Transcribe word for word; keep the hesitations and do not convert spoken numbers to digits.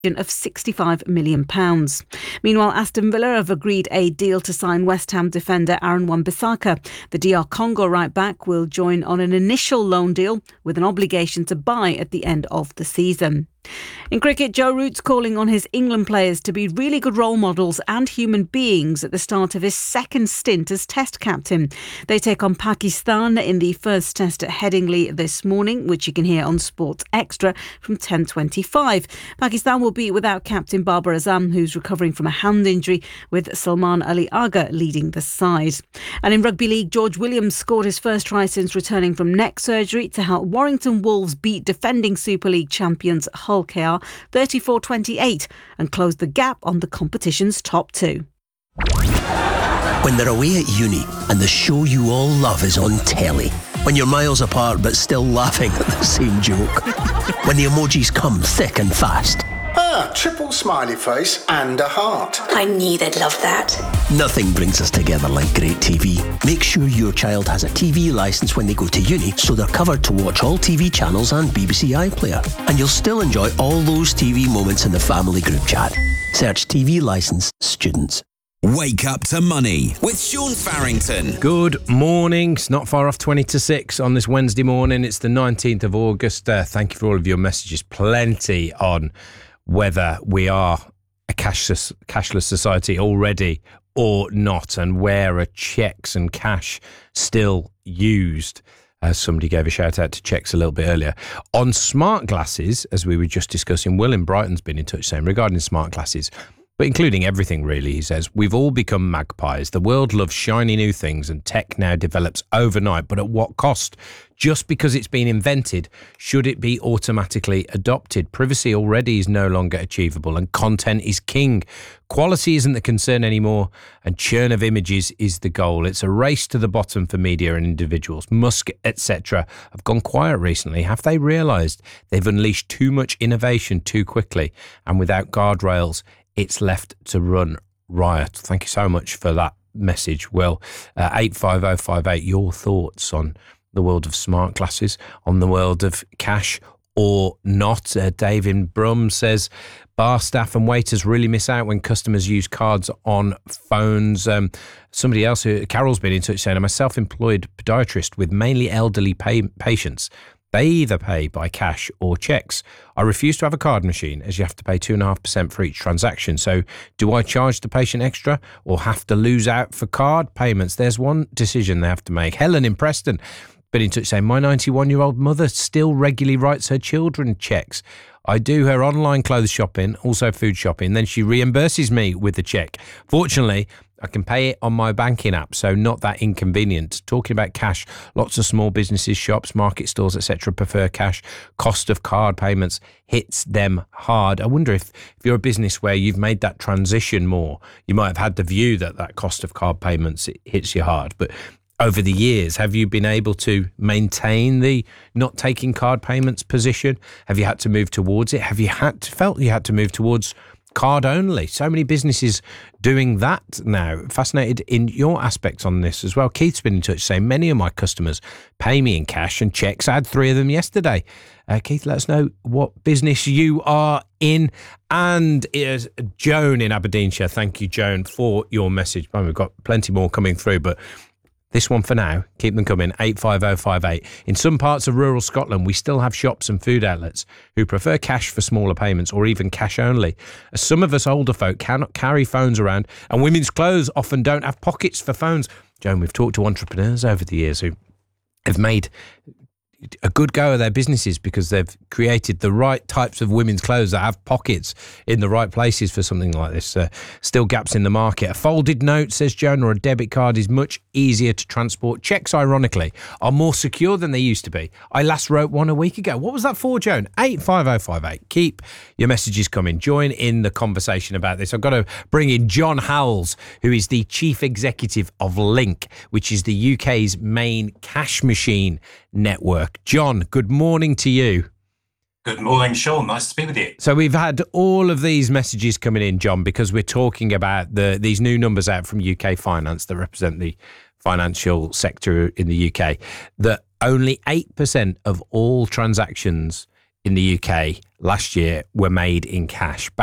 of sixty-five million pounds. Meanwhile, Aston Villa have agreed a deal to sign West Ham defender Aaron Wan-Bissaka. The D R Congo right-back will join on an initial loan deal with an obligation to buy at the end of the season. In cricket, Joe Root's calling on his England players to be really good role models and human beings at the start of his second stint as Test captain. They take on Pakistan in the first Test at Headingley this morning, which you can hear on Sports Extra from ten twenty-five. Pakistan will be without captain Babar Azam, who's recovering from a hand injury, with Salman Ali Agha leading the side. And in Rugby League, George Williams scored his first try since returning from neck surgery to help Warrington Wolves beat defending Super League champions Hull K R thirty-four twenty-eight and close the gap on the competition's top two. When they're away at uni and the show you all love is on telly. When you're miles apart but still laughing at the same joke. When the emojis come thick and fast. Ah, triple smiley face and a heart. I knew they'd love that. Nothing brings us together like great T V. Make sure your child has a T V licence when they go to uni, so they're covered to watch all T V channels and B B C iPlayer. And you'll still enjoy all those T V moments in the family group chat. Search T V licence students. Wake up to money with Sean Farrington. Good morning. It's not far off twenty to six on this Wednesday morning. It's the nineteenth of August. Uh, thank you for all of your messages. Plenty on whether we are a cashless, cashless society already or not, and where are cheques and cash still used. As somebody gave a shout out to cheques a little bit earlier. On smart glasses, as we were just discussing, Will in Brighton's been in touch saying regarding smart glasses, but including everything really, he says, we've all become magpies. The world loves shiny new things and tech now develops overnight, but at what cost? Just because it's been invented, should it be automatically adopted? Privacy already is no longer achievable and content is king. Quality isn't the concern anymore and churn of images is the goal. It's a race to the bottom for media and individuals. Musk, et cetera have gone quiet recently. Have they realised they've unleashed too much innovation too quickly and without guardrails? It's left to run riot. Thank you so much for that message, Will. Uh, eight five oh five eight, your thoughts on the world of smart glasses, on the world of cash or not. Uh, Dave in Brum says, bar staff and waiters really miss out when customers use cards on phones. Um, somebody else, who Carol's been in touch saying, I'm a self-employed podiatrist with mainly elderly pay- patients. They either pay by cash or cheques. I refuse to have a card machine as you have to pay two point five percent for each transaction. So do I charge the patient extra or have to lose out for card payments? There's one decision they have to make. Helen in Preston been in touch saying, my ninety-one-year-old mother still regularly writes her children cheques. I do her online clothes shopping, also food shopping, then she reimburses me with the cheque. Fortunately, I can pay it on my banking app, so not that inconvenient. Talking about cash, lots of small businesses, shops, market stores, et cetera prefer cash. Cost of card payments hits them hard. I wonder if, if you're a business where you've made that transition more, you might have had the view that that cost of card payments it hits you hard. But over the years, have you been able to maintain the not taking card payments position? Have you had to move towards it? Have you had to, felt you had to move towards card only? So many businesses doing that now. Fascinated in your aspects on this as well. Keith's been in touch saying many of my customers pay me in cash and cheques. I had three of them yesterday. Uh, Keith, let us know what business you are in. And is Joan in Aberdeenshire. Thank you, Joan, for your message. Well, we've got plenty more coming through, but this one for now, keep them coming, eight five oh five eight. In some parts of rural Scotland, we still have shops and food outlets who prefer cash for smaller payments or even cash only. As some of us older folk cannot carry phones around and women's clothes often don't have pockets for phones. Joan, we've talked to entrepreneurs over the years who have made a good go of their businesses because they've created the right types of women's clothes that have pockets in the right places for something like this. Uh, still gaps in the market. A folded note, says Joan, or a debit card is much easier to transport. Cheques, ironically, are more secure than they used to be. I last wrote one a week ago. What was that for, Joan? eight five oh five eight. Keep your messages coming. Join in the conversation about this. I've got to bring in John Howells, who is the Chief Executive of Link, which is the U K's main cash machine network. John, good morning to you. Good morning, Sean. Nice to speak with you. So we've had all of these messages coming in, John, because we're talking about the these new numbers out from U K Finance that represent the financial sector in the U K, that only eight percent of all transactions in the U K last year were made in cash.